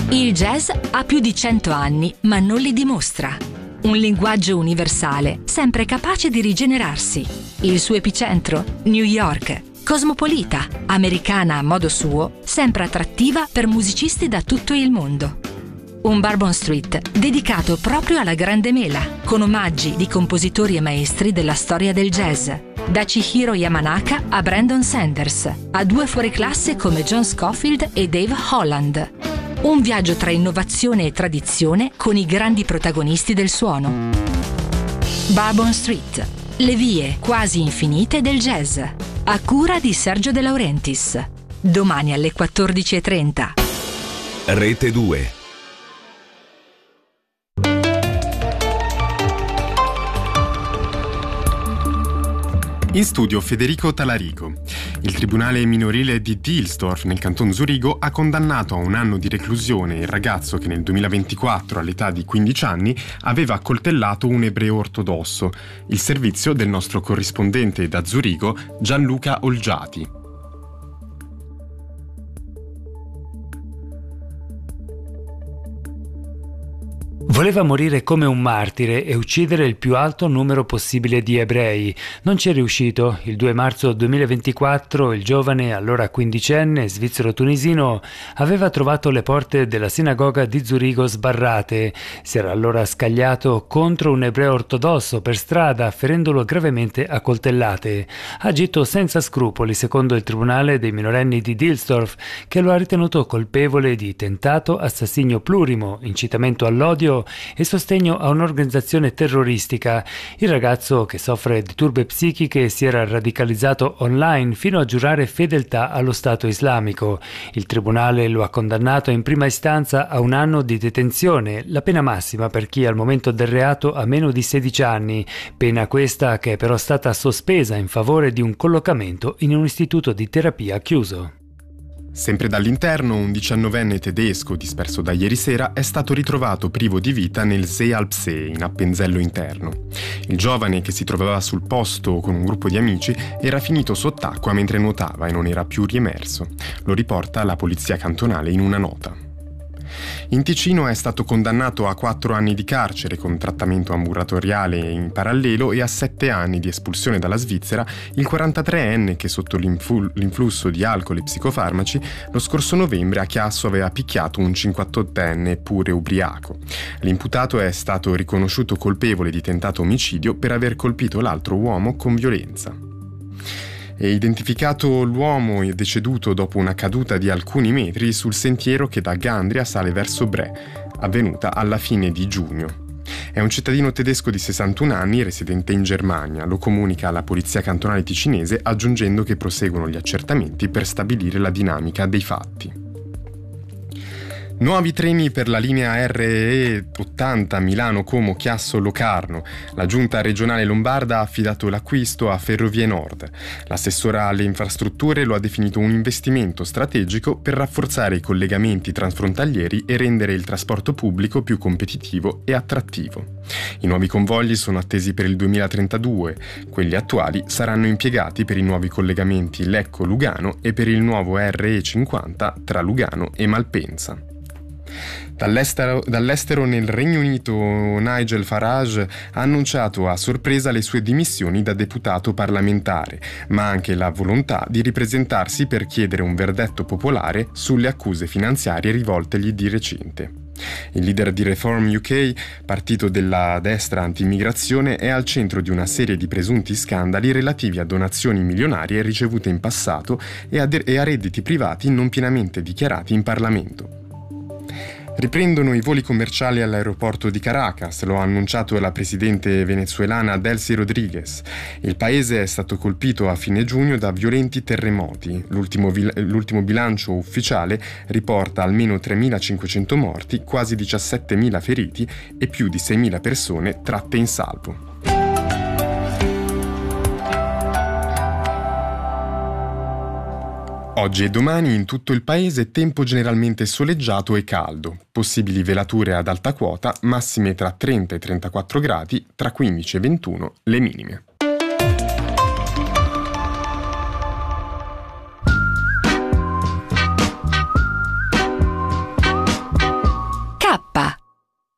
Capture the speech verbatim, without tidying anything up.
Il jazz ha più di cento anni, ma non li dimostra. Un linguaggio universale, sempre capace di rigenerarsi. Il suo epicentro? New York. Cosmopolita, americana a modo suo, sempre attrattiva per musicisti da tutto il mondo. Un Bourbon Street dedicato proprio alla grande mela, con omaggi di compositori e maestri della storia del jazz. Da Chihiro Yamanaka a Brandon Sanders, a due fuoriclasse come John Scofield e Dave Holland. Un viaggio tra innovazione e tradizione con i grandi protagonisti del suono. Bourbon Street, le vie quasi infinite del jazz, a cura di Sergio De Laurentiis. Domani alle quattordici e trenta. Rete due. In studio Federico Talarico. Il tribunale minorile di Dielsdorf nel canton Zurigo ha condannato a un anno di reclusione il ragazzo che nel duemilaventiquattro, all'età di quindici anni, aveva accoltellato un ebreo ortodosso. Il servizio del nostro corrispondente da Zurigo, Gianluca Olgiati. Voleva morire come un martire e uccidere il più alto numero possibile di ebrei. Non ci è riuscito. Il due marzo duemilaventiquattro il giovane, allora quindicenne, svizzero-tunisino, aveva trovato le porte della sinagoga di Zurigo sbarrate. Si era allora scagliato contro un ebreo ortodosso per strada, ferendolo gravemente a coltellate. Ha agito senza scrupoli, secondo il tribunale dei minorenni di Dielsdorf, che lo ha ritenuto colpevole di tentato assassinio plurimo, incitamento all'odio e sostegno a un'organizzazione terroristica. Il ragazzo, che soffre di turbe psichiche, si era radicalizzato online fino a giurare fedeltà allo Stato islamico. Il tribunale lo ha condannato in prima istanza a un anno di detenzione, la pena massima per chi al momento del reato ha meno di sedici anni, pena questa che è però stata sospesa in favore di un collocamento in un istituto di terapia chiuso. Sempre dall'interno, un diciannovenne tedesco disperso da ieri sera è stato ritrovato privo di vita nel See-Alpsee, in Appenzello interno. Il giovane, che si trovava sul posto con un gruppo di amici, era finito sott'acqua mentre nuotava e non era più riemerso. Lo riporta la polizia cantonale in una nota. In Ticino è stato condannato a quattro anni di carcere con trattamento ambulatoriale in parallelo e a sette anni di espulsione dalla Svizzera il quarantatreenne che, sotto l'influ- l'influsso di alcol e psicofarmaci, lo scorso novembre a Chiasso aveva picchiato un cinquantottenne pure ubriaco. L'imputato è stato riconosciuto colpevole di tentato omicidio per aver colpito l'altro uomo con violenza. È identificato l'uomo deceduto dopo una caduta di alcuni metri sul sentiero che da Gandria sale verso Bre, avvenuta alla fine di giugno. È un cittadino tedesco di sessantuno anni, residente in Germania. Lo comunica la polizia cantonale ticinese, aggiungendo che proseguono gli accertamenti per stabilire la dinamica dei fatti. Nuovi treni per la linea R E ottanta Milano-Como-Chiasso-Locarno. La giunta regionale lombarda ha affidato l'acquisto a Ferrovie Nord. L'assessora alle infrastrutture lo ha definito un investimento strategico per rafforzare i collegamenti transfrontalieri e rendere il trasporto pubblico più competitivo e attrattivo. I nuovi convogli sono attesi per il duemilatrentadue. Quelli attuali saranno impiegati per i nuovi collegamenti Lecco-Lugano e per il nuovo R E cinquanta tra Lugano e Malpensa. Dall'estero, dall'estero nel Regno Unito, Nigel Farage ha annunciato a sorpresa le sue dimissioni da deputato parlamentare, ma anche la volontà di ripresentarsi per chiedere un verdetto popolare sulle accuse finanziarie rivoltegli di recente. Il leader di Reform U K, partito della destra anti-immigrazione, è al centro di una serie di presunti scandali relativi a donazioni milionarie ricevute in passato e a, de- e a redditi privati non pienamente dichiarati in Parlamento. Riprendono i voli commerciali all'aeroporto di Caracas, lo ha annunciato la presidente venezuelana Delcy Rodriguez. Il paese è stato colpito a fine giugno da violenti terremoti. L'ultimo, vil- l'ultimo bilancio ufficiale riporta almeno tremilacinquecento morti, quasi diciassettemila feriti e più di seimila persone tratte in salvo. Oggi e domani in tutto il paese tempo generalmente soleggiato e caldo, possibili velature ad alta quota, massime tra trenta e trentaquattro gradi, tra quindici e ventuno le minime.